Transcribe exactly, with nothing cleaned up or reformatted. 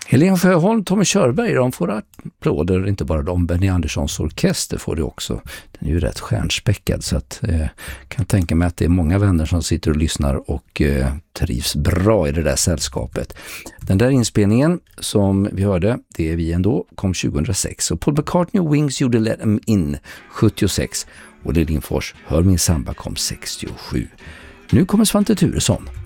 Helene Sjöholm, Tommy Körberg, de får applåder, inte bara de. Benny Anderssons orkester får det också. Den är ju rätt stjärnspäckad, så att eh, kan tänka mig att det är många vänner som sitter och lyssnar och eh, trivs bra i det där sällskapet. Den där inspelningen som vi hörde, det är vi ändå, kom tjugohundrasex. Och Paul McCartney och Wings gjorde Let Them In sjuttiosex och Lindfors Hör min samba kom sextiosju. Nu kommer Svante Thuresson.